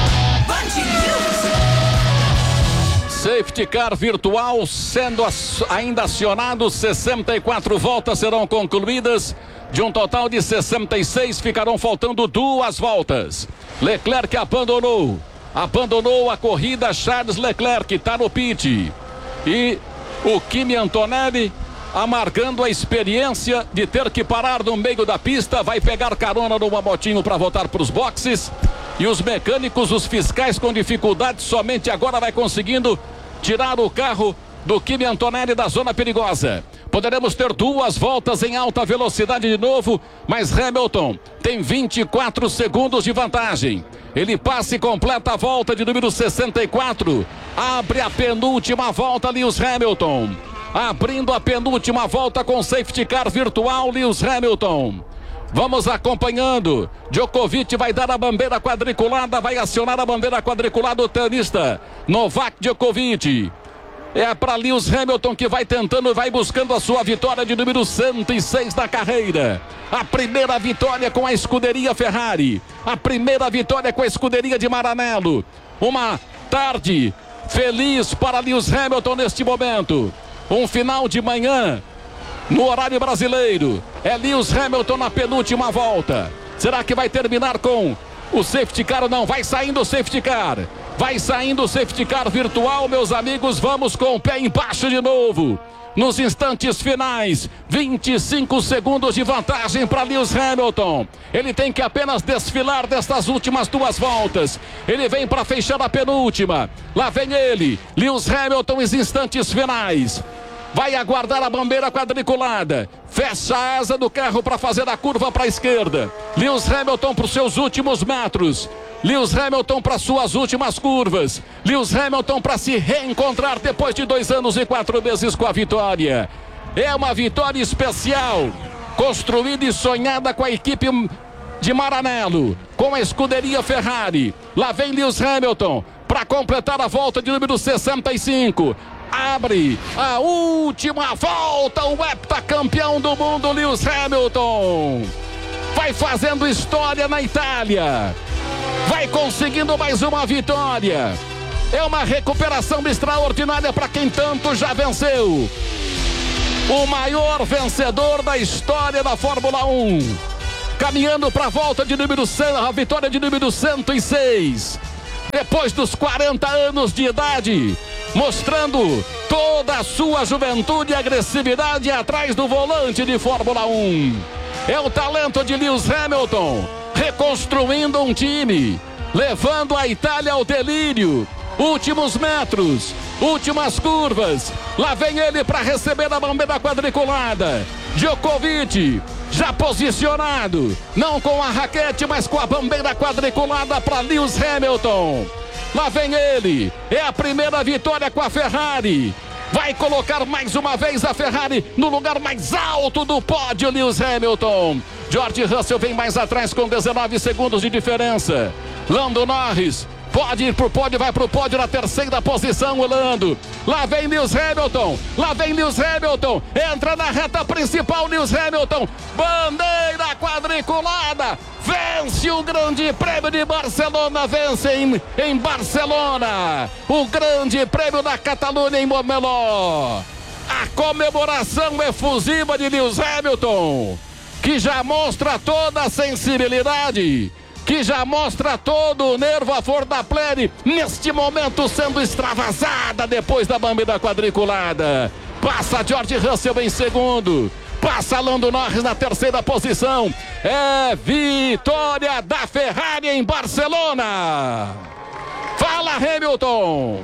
Safety car virtual sendo ainda acionado, 64 voltas serão concluídas. De um total de 66, ficarão faltando 2 voltas. Leclerc abandonou a corrida, Charles Leclerc está no pit. E o Kimi Antonelli amargando a experiência de ter que parar no meio da pista, vai pegar carona numa motinho para voltar para os boxes. E os mecânicos, os fiscais com dificuldade, somente agora vai conseguindo tirar o carro do Kimi Antonelli da zona perigosa. Poderemos ter 2 voltas em alta velocidade de novo, mas Hamilton tem 24 segundos de vantagem. Ele passa e completa a volta de número 64. Abre a penúltima volta, Lewis Hamilton. Abrindo a penúltima volta com safety car virtual, Lewis Hamilton. Vamos acompanhando. Djokovic vai dar a bandeira quadriculada, vai acionar a bandeira quadriculada o tenista Novak Djokovic. É para Lewis Hamilton, que vai tentando, vai buscando a sua vitória de número 106 da carreira. A primeira vitória com a escuderia Ferrari. A primeira vitória com a escuderia de Maranello. Uma tarde feliz para Lewis Hamilton neste momento. Um final de manhã no horário brasileiro. É Lewis Hamilton na penúltima volta. Será que vai terminar com o safety car ou não? Vai saindo o safety car. Vai saindo o safety car virtual, meus amigos. Vamos com o pé embaixo de novo. nos instantes finais. 25 segundos de vantagem para Lewis Hamilton. Ele tem que apenas desfilar destas últimas 2 voltas. Ele vem para fechar a penúltima. Lá vem ele, Lewis Hamilton, nos instantes finais. Vai aguardar a bandeira quadriculada. Fecha a asa do carro para fazer a curva para a esquerda. Lewis Hamilton para os seus últimos metros. Lewis Hamilton para suas últimas curvas. Lewis Hamilton para se reencontrar depois de 2 anos e 4 meses com a vitória. É uma vitória especial, construída e sonhada com a equipe de Maranello, com a escuderia Ferrari. Lá vem Lewis Hamilton para completar a volta de número 65. Abre a última volta o heptacampeão do mundo Lewis Hamilton. Vai fazendo história na Itália. Vai conseguindo mais uma vitória. É uma recuperação extraordinária para quem tanto já venceu. O maior vencedor da história da Fórmula 1. Caminhando para a volta de número 100, a vitória de número 106. Depois dos 40 anos de idade, mostrando toda a sua juventude e agressividade atrás do volante de Fórmula 1. É o talento de Lewis Hamilton, reconstruindo um time, levando a Itália ao delírio. Últimos metros, últimas curvas. Lá vem ele para receber a bandeira quadriculada. Djokovic já posicionado, não com a raquete, mas com a bandeira quadriculada para Lewis Hamilton. Lá vem ele, é a primeira vitória com a Ferrari. Vai colocar mais uma vez a Ferrari no lugar mais alto do pódio, Lewis Hamilton. George Russell vem mais atrás com 19 segundos de diferença. Lando Norris pode ir pro pódio, vai pro pódio na 3ª posição, o Lando. Lá vem Lewis Hamilton, lá vem Lewis Hamilton, entra na reta principal Lewis Hamilton, bandeira quadriculada, vence o Grande Prêmio de Barcelona, vence em Barcelona, o Grande Prêmio da Catalunha em Montmeló. A comemoração efusiva de Lewis Hamilton, que já mostra toda a sensibilidade, que já mostra todo o nervo à flor da pele, neste momento sendo extravasada depois da bandeira quadriculada. Passa George Russell em segundo, passa Lando Norris na 3ª posição. É vitória da Ferrari em Barcelona. Fala, Hamilton.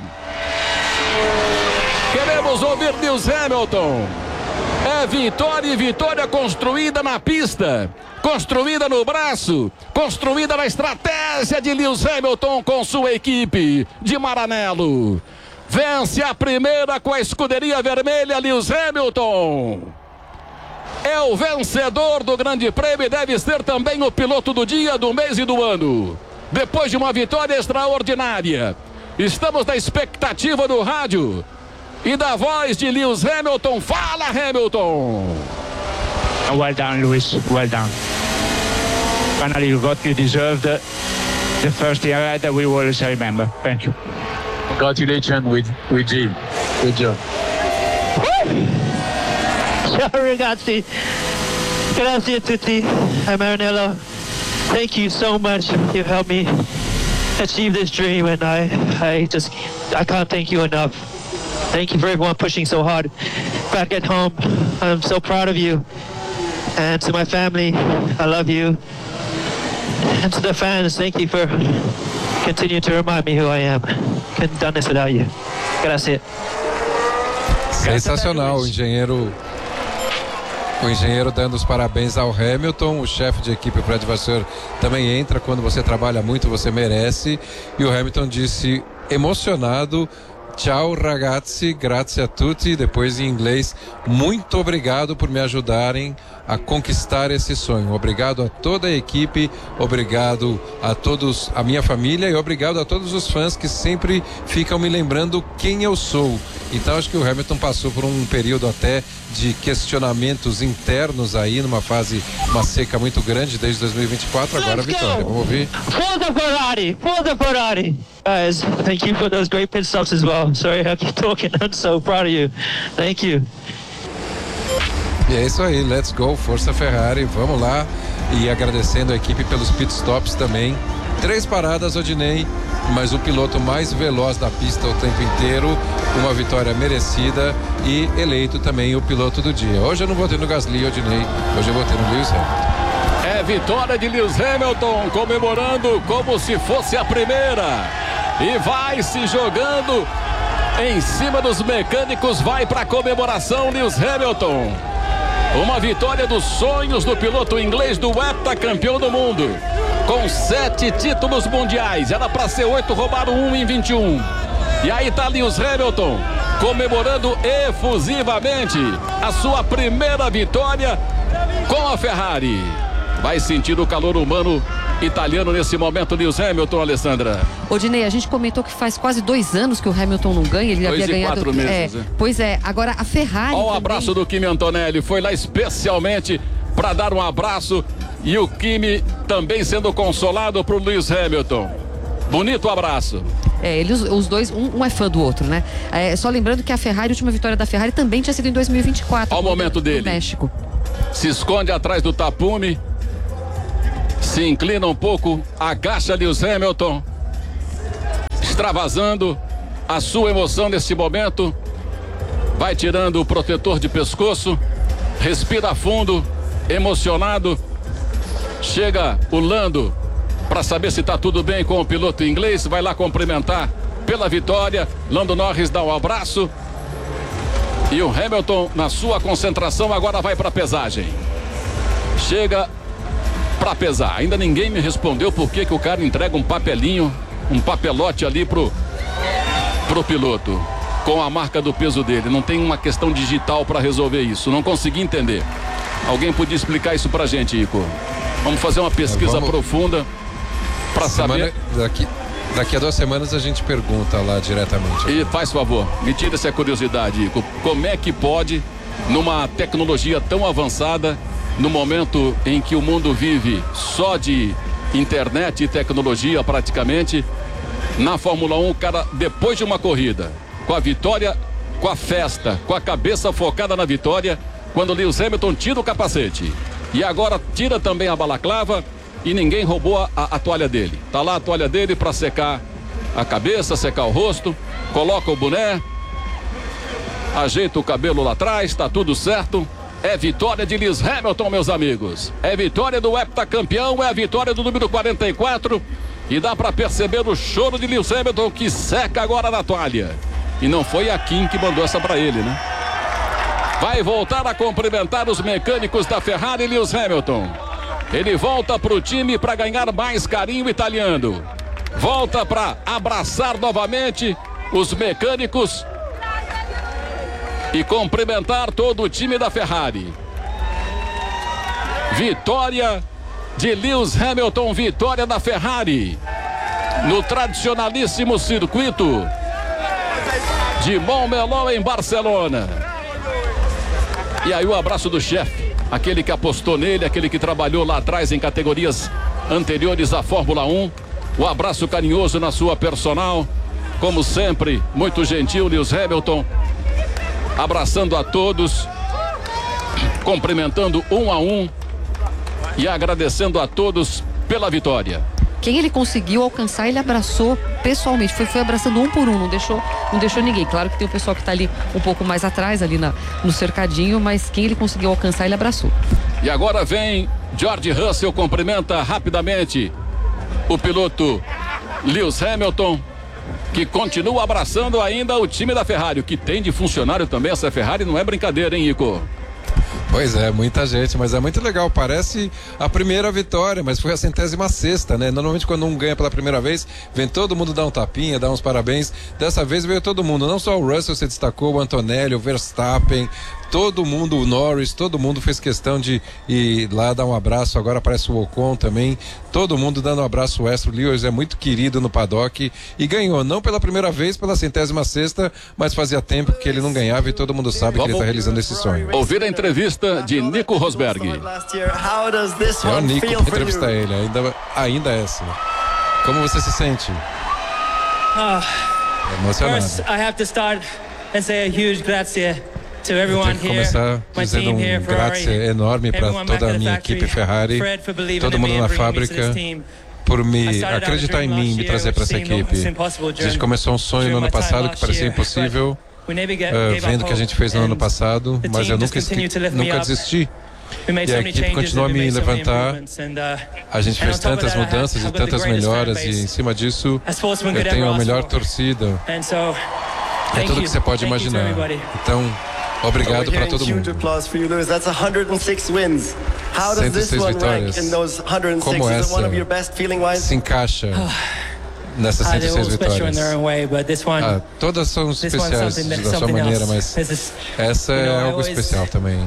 Queremos ouvir Lewis Hamilton. É vitória, e vitória construída na pista, construída no braço, construída na estratégia de Lewis Hamilton com sua equipe de Maranello. Vence a primeira com a escuderia vermelha, Lewis Hamilton. É o vencedor do Grande Prêmio e deve ser também o piloto do dia, do mês e do ano. Depois de uma vitória extraordinária, estamos na expectativa do rádio e da voz de Lewis Hamilton. Fala, Hamilton. Well done, Lewis. Well done. Finally, you got, you deserved the first year that we will always remember. Thank you. Congratulations with Jim. Good job. Ciao ragazzi. Grazie a tutti. I'm Maranello. Thank you so much. You helped me achieve this dream, and I can't thank you enough. Thank you for everyone pushing so hard. Back at home, I'm so proud of you. And to my family, I love you. And to the fans, thank you for continuing to remind me who I am. Couldn't have done this without you. Gracias. Sensacional, o engenheiro dando os parabéns ao Hamilton. O chefe de equipe, o Fred Vasseur, também entra. Quando você trabalha muito, você merece. E o Hamilton disse, emocionado: "Ciao ragazzi, grazie a tutti", depois em inglês: "Muito obrigado por me ajudarem a conquistar esse sonho. Obrigado a toda a equipe, obrigado a todos, a minha família, e obrigado a todos os fãs que sempre ficam me lembrando quem eu sou". Então acho que o Hamilton passou por um período até de questionamentos internos aí, numa fase, uma seca muito grande desde 2024, agora a vitória. Vamos ouvir. For the Ferrari! For the Ferrari! Guys, thank you for those great pit stops as well. Sorry I keep talking, I'm so proud of you. Thank you. E é isso aí, let's go, força Ferrari, vamos lá. E agradecendo a equipe pelos pit stops também. 3 paradas, Odinei, mas o piloto mais veloz da pista o tempo inteiro, uma vitória merecida e eleito também o piloto do dia. Hoje eu não votei no Gasly, Odinei, hoje eu votei no Lewis Hamilton. É vitória de Lewis Hamilton, comemorando como se fosse a primeira. E vai se jogando em cima dos mecânicos, vai para a comemoração Lewis Hamilton. Uma vitória dos sonhos do piloto inglês, do heptacampeão do mundo. Com 7 títulos mundiais, era para ser 8, roubaram 1 em 21. E aí tá Lewis Hamilton comemorando efusivamente a sua primeira vitória com a Ferrari. Vai sentir o calor humano italiano nesse momento, Lewis Hamilton, Alessandra. Odinei, a gente comentou que faz quase 2 anos que o Hamilton não ganha, ele havia ganhado 4 meses. Pois é, agora a Ferrari. Olha o abraço do Kimi Antonelli, foi lá especialmente para dar um abraço, e o Kimi também sendo consolado pro Lewis Hamilton. Bonito abraço. Eles, os dois, um é fã do outro, né? Só lembrando que a Ferrari, a última vitória da Ferrari também tinha sido em 2024. Olha o momento dele. No México. Se esconde atrás do tapume, se inclina um pouco, agacha Lewis Hamilton, extravasando a sua emoção nesse momento, vai tirando o protetor de pescoço, respira fundo, emocionado, chega o Lando para saber se está tudo bem com o piloto inglês, vai lá cumprimentar pela vitória. Lando Norris dá um abraço e o Hamilton, na sua concentração, agora vai para a pesagem. Chega para pesar. Ainda ninguém me respondeu por que o cara entrega um papelinho, um papelote ali pro piloto com a marca do peso dele. Não tem uma questão digital para resolver isso. Não consegui entender. Alguém podia explicar isso pra gente, Ico? Vamos fazer uma pesquisa profunda para saber. Daqui a 2 semanas a gente pergunta lá diretamente. E faz favor, me tira essa curiosidade, Ico. Como é que pode, numa tecnologia tão avançada, no momento em que o mundo vive só de internet e tecnologia praticamente, na Fórmula 1, o cara, depois de uma corrida, com a vitória, com a festa, com a cabeça focada na vitória, quando Lewis Hamilton tira o capacete e agora tira também a balaclava e ninguém roubou a toalha dele. Tá lá a toalha dele para secar a cabeça, secar o rosto, coloca o boné, ajeita o cabelo lá atrás, tá tudo certo. É vitória de Lewis Hamilton, meus amigos. É vitória do heptacampeão, é a vitória do número 44. E dá para perceber o choro de Lewis Hamilton, que seca agora na toalha. E não foi a Kim que mandou essa para ele, né? Vai voltar a cumprimentar os mecânicos da Ferrari, Lewis Hamilton. Ele volta para o time para ganhar mais carinho italiano. Volta para abraçar novamente os mecânicos e cumprimentar todo o time da Ferrari. Vitória de Lewis Hamilton, vitória da Ferrari no tradicionalíssimo circuito de Montmeló, em Barcelona. E aí o abraço do chefe, aquele que apostou nele, aquele que trabalhou lá atrás em categorias anteriores à Fórmula 1. O abraço carinhoso na sua personal, como sempre, muito gentil, Lewis Hamilton, abraçando a todos, cumprimentando um a um e agradecendo a todos pela vitória. Quem ele conseguiu alcançar, ele abraçou pessoalmente, foi abraçando um por um, não deixou ninguém. Claro que tem o pessoal que está ali um pouco mais atrás, ali no cercadinho, mas quem ele conseguiu alcançar, ele abraçou. E agora vem George Russell, cumprimenta rapidamente o piloto Lewis Hamilton, que continua abraçando ainda o time da Ferrari. O que tem de funcionário também essa Ferrari não é brincadeira, hein, Ico? Pois é, muita gente, mas é muito legal. Parece a primeira vitória, mas foi a 106ª, né? Normalmente quando um ganha pela primeira vez, vem todo mundo dar um tapinha, dar uns parabéns. Dessa vez veio todo mundo, não só o Russell se destacou, o Antonelli, o Verstappen, todo mundo, o Norris, todo mundo fez questão de ir lá dar um abraço. Agora aparece o Ocon também, todo mundo dando um abraço extra. O Lewis é muito querido no paddock e ganhou, não pela primeira vez, pela 106ª, mas fazia tempo que ele não ganhava e todo mundo sabe que ele está realizando esse sonho. Ouvir a entrevista de Nico Rosberg. É o Nico que entrevista ele, ainda é assim. Como você se sente? Emocionado. First, I have to start and say a huge grazie to everyone here. Começar dizendo grazie enorme para toda a minha equipe Ferrari, todo mundo na fábrica, por me acreditar em mim, me trazer para essa equipe. A gente começou um sonho no ano passado que parecia impossível, vendo o que a gente fez no ano passado, mas eu nunca desisti. E a equipe continua a me levantar. A gente fez tantas mudanças e tantas melhoras, e em cima disso eu tenho a melhor torcida. É tudo que você pode imaginar. Então, obrigado para todo mundo. 106 vitórias. Como essa se encaixa nessas 106 vitórias? Todas são especiais da sua maneira, mas essa é algo especial também.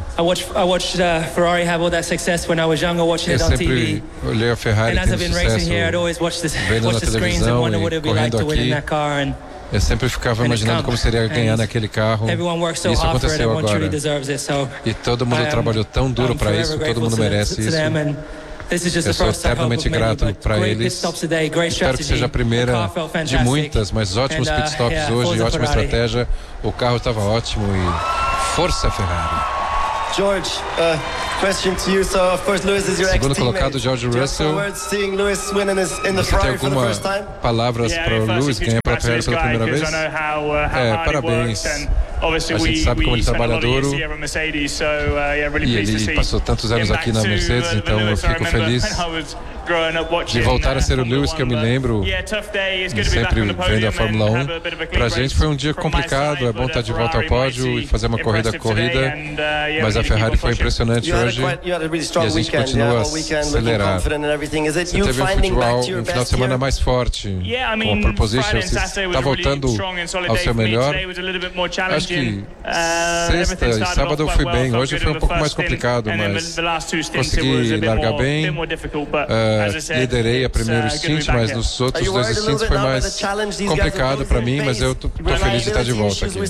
Eu sempre olhei a Ferrari tendo sucesso, vendo na televisão e correndo aqui. Eu sempre ficava imaginando como seria ganhar naquele carro. Isso aconteceu agora. E todo mundo trabalhou tão duro para isso, todo mundo merece isso. Eu sou eternamente grato para eles. Espero que seja a primeira de muitas, mas ótimos pitstops hoje, ótima estratégia. O carro estava ótimo e força Ferrari. George, question to you. So, of course, Lewis is your segundo colocado, George Russell. Você tem alguma palavras para o Lewis ganhar pela Ferrari pela primeira vez? Parabéns. A gente sabe como ele trabalha duro e ele passou tantos anos aqui na Mercedes, então eu fico feliz de voltar a ser o Lewis que eu me lembro, sempre vendo a Fórmula 1. Pra gente foi um dia complicado, é bom estar de volta ao pódio e fazer uma corrida, mas a Ferrari foi impressionante hoje e a gente continua acelerado. Você teve um final de semana mais forte, com a proposition, você está voltando ao seu melhor. Acho que sexta e sábado eu fui bem, hoje foi um pouco mais complicado, mas consegui largar bem. Liderei a primeiro stint, mas nos outros dois stints foi mais complicado para mim, mas eu tô feliz de estar de volta aqui.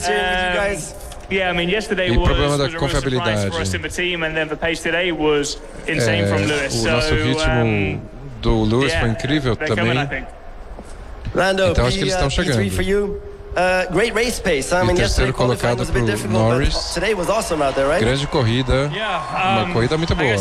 E o problema da confiabilidade. O nosso ritmo do Lewis foi incrível também. Então acho que eles estão chegando. E terceiro colocado para o Norris. Grande corrida, uma corrida muito boa.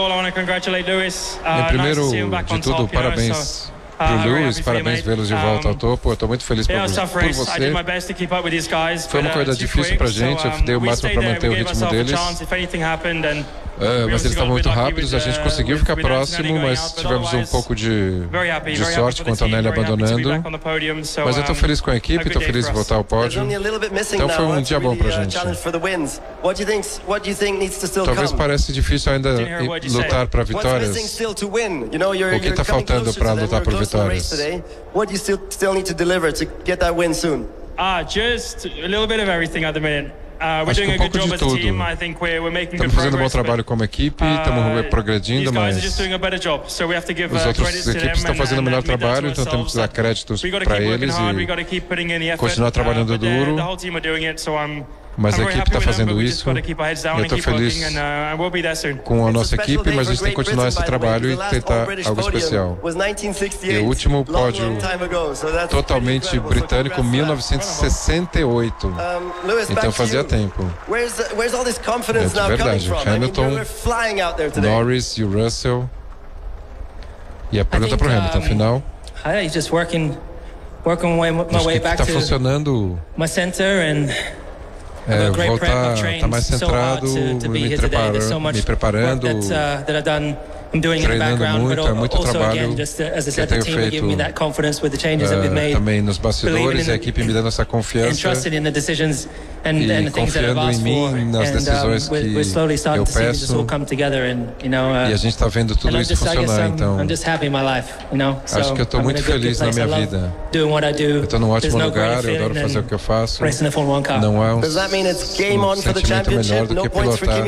Em primeiro de tudo, parabéns para o Lewis, parabéns vê-los de volta ao topo. Eu estou muito feliz por você. Foi uma corrida difícil para a gente, eu dei o máximo para manter o ritmo deles. Mas eles estavam muito rápidos, a gente conseguiu ficar próximo, mas tivemos um pouco de sorte com o Antonelli abandonando. Mas eu estou feliz com a equipe, estou feliz de voltar ao pódio. Então foi um dia bom pra gente. Talvez pareça difícil ainda lutar para vitórias. O que está faltando para lutar por vitórias? Just a little bit of everything at the minute. Acho que um pouco de tudo. Estamos fazendo um bom trabalho como equipe, estamos progredindo, mas os outros equipes estão fazendo o melhor trabalho, então temos que dar créditos para eles e continuar trabalhando duro. Mas a equipe está fazendo isso. Eu estou feliz com a nossa equipe, mas a gente tem que continuar esse trabalho e tentar algo especial. E o último pódio totalmente britânico, 1968. Então fazia tempo. É de verdade. Hamilton, Norris e o Russell. E a pergunta para o Hamilton, afinal. Acho que está funcionando. Voltar, estar mais centrado, me preparando, treinando muito, é muito trabalho que eu tenho feito também nos bastidores, a equipe me dando essa confiança e confiando em mim, nas decisões que eu peço, e a gente está vendo tudo isso funcionar, então acho que eu estou muito feliz na minha vida. Eu estou num ótimo lugar, eu adoro fazer o que eu faço. Não há um sentimento melhor do que pilotar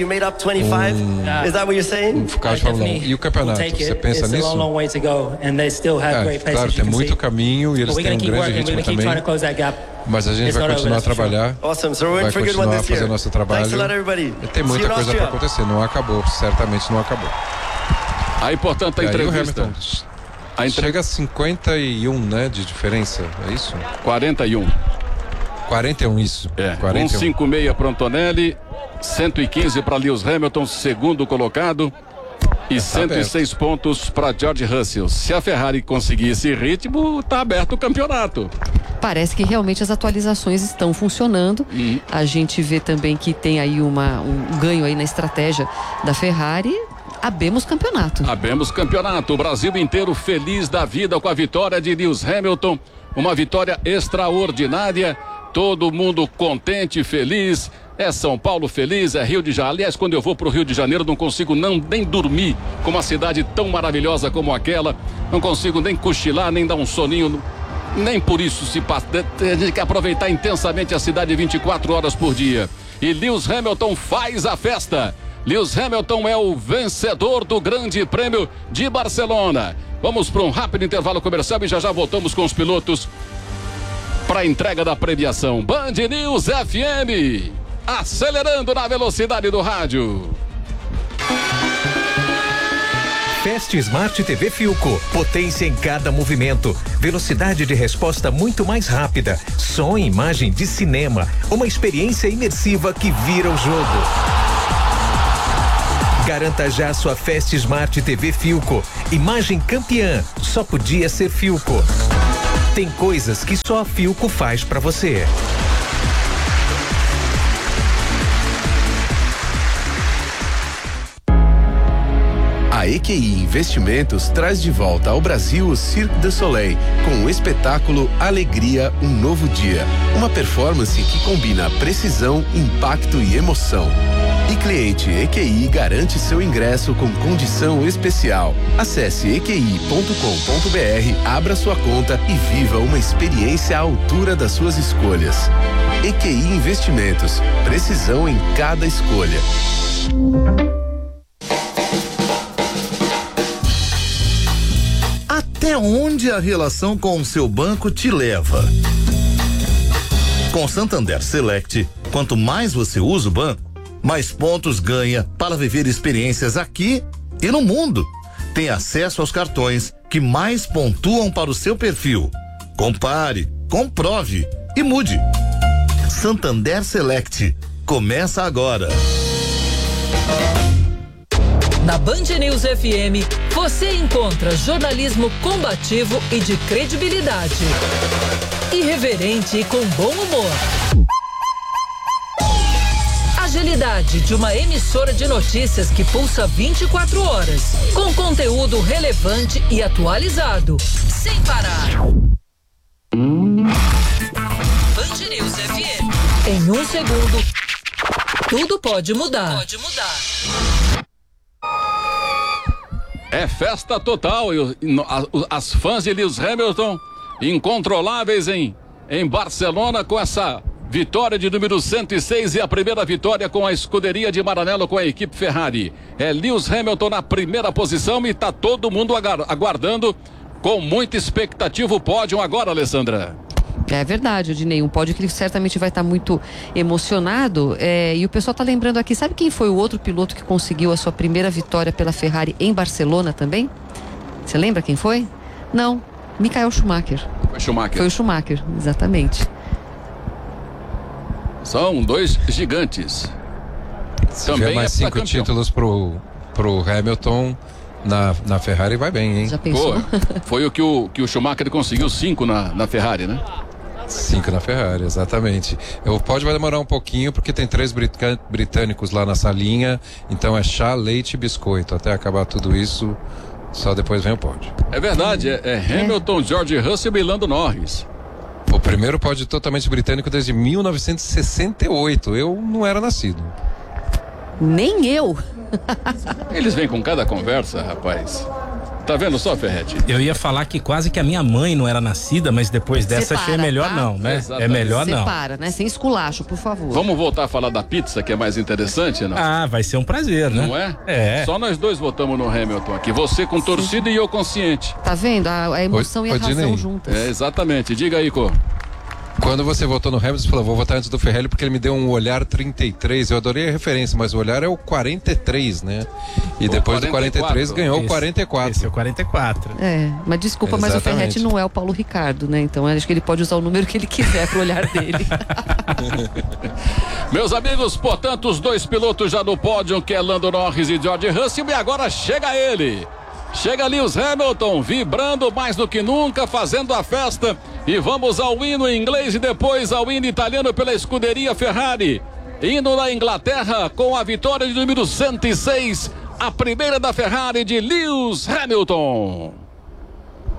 um carro de Fórmula 1. E o campeonato, você pensa nisso? Claro, tem muito caminho e eles têm um grande ritmo também. Mas a gente vai continuar a trabalhar, vai continuar a fazer nosso trabalho. E tem muita coisa para acontecer, não acabou, certamente não acabou. Aí, portanto, a entrevista... Chega a 51, né, de diferença, é isso? 41. 41, isso. 41. 156 para Antonelli, 115 para Lewis Hamilton, segundo colocado. E 106 pontos para George Russell. Se a Ferrari conseguir esse ritmo, tá aberto o campeonato. Parece que realmente as atualizações estão funcionando. A gente vê também que tem aí um ganho aí na estratégia da Ferrari. Abemos campeonato. Abemos campeonato. O Brasil inteiro feliz da vida com a vitória de Lewis Hamilton. Uma vitória extraordinária. Todo mundo contente, feliz. É São Paulo feliz, é Rio de Janeiro. Aliás, quando eu vou para o Rio de Janeiro, não consigo nem dormir com uma cidade tão maravilhosa como aquela. Não consigo nem cochilar, nem dar um soninho. Nem por isso se passa. A gente quer aproveitar intensamente a cidade 24 horas por dia. E Lewis Hamilton faz a festa. Lewis Hamilton é o vencedor do Grande Prêmio de Barcelona. Vamos para um rápido intervalo comercial e já voltamos com os pilotos para a entrega da premiação. Band News FM, acelerando na velocidade do rádio. Fast Smart TV Philco, potência em cada movimento, velocidade de resposta muito mais rápida, som e imagem de cinema, uma experiência imersiva que vira o jogo. Garanta já sua Fast Smart TV Philco, imagem campeã, só podia ser Philco. Tem coisas que só a Philco faz pra você. A EQI Investimentos traz de volta ao Brasil o Cirque du Soleil com o espetáculo Alegria, um novo dia. Uma performance que combina precisão, impacto e emoção. E cliente EQI garante seu ingresso com condição especial. Acesse equi.com.br, abra sua conta e viva uma experiência à altura das suas escolhas. EQI Investimentos, precisão em cada escolha. Até onde a relação com o seu banco te leva? Com Santander Select, quanto mais você usa o banco, mais pontos ganha para viver experiências aqui e no mundo. Tem acesso aos cartões que mais pontuam para o seu perfil. Compare, comprove e mude. Santander Select. Começa agora. Na Band News FM, você encontra jornalismo combativo e de credibilidade. Irreverente e com bom humor. Agilidade de uma emissora de notícias que pulsa 24 horas. Com conteúdo relevante e atualizado. Sem parar. Band News FM. Em um segundo, tudo pode mudar. É festa total e as fãs de Lewis Hamilton incontroláveis em Barcelona com essa vitória de número 106 e a primeira vitória com a escuderia de Maranello com a equipe Ferrari. É Lewis Hamilton na primeira posição e tá todo mundo aguardando com muita expectativa o pódio agora, Alessandra. É verdade, Odinei, um pódio que ele certamente vai estar muito emocionado, e o pessoal está lembrando aqui, sabe quem foi o outro piloto que conseguiu a sua primeira vitória pela Ferrari em Barcelona também? Você lembra quem foi? Não, Michael Schumacher. Foi o Schumacher, exatamente. São dois gigantes. Se também tiver mais 5 títulos pro Hamilton na Ferrari, vai bem, hein? Já pensou? Pô, foi o que o Schumacher conseguiu 5 na Ferrari, né? 5 na Ferrari, exatamente. O pódio vai demorar um pouquinho porque tem 3 britânicos lá na salinha, então é chá, leite e biscoito. Até acabar tudo isso, só depois vem o pódio. É verdade, é Hamilton, George Russell e Lando Norris. O primeiro pódio totalmente britânico desde 1968. Eu não era nascido. Nem eu. Eles vêm com cada conversa, rapaz. Tá vendo só, Ferretti? Eu ia falar que quase que a minha mãe não era nascida, mas depois dessa achei melhor não, né? Exatamente. É melhor não. Separa, né? Sem esculacho, por favor. Vamos voltar a falar da pizza, que é mais interessante, não? Ah, vai ser um prazer, né? Não é? É. Só nós dois votamos no Hamilton aqui. Você com torcida e eu consciente. Tá vendo? A emoção e a razão juntas. É, exatamente. Diga aí, Cô. Quando você votou no Hamilton, você falou, vou votar antes do Ferrari porque ele me deu um olhar 33. Eu adorei a referência, mas o olhar é o 43, né? E depois 44. Do 43 ganhou o 44. Esse é o 44. Mas desculpa, mas o Ferretti não é o Paulo Ricardo, né? Então acho que ele pode usar o número que ele quiser pro olhar dele. Meus amigos, portanto, os 2 pilotos já no pódio, que é Lando Norris e George Russell, e agora chega ele. Chega Lewis Hamilton, vibrando mais do que nunca, fazendo a festa. E vamos ao hino em inglês e depois ao hino italiano pela escuderia Ferrari. Hino na Inglaterra com a vitória de número 106, a primeira da Ferrari de Lewis Hamilton.